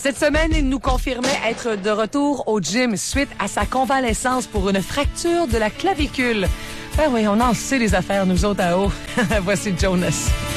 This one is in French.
Cette semaine, il nous confirmait être de retour au gym suite à sa convalescence pour une fracture de la clavicule. Ben oui, on en sait les affaires, nous autres à haut. Voici Jonas.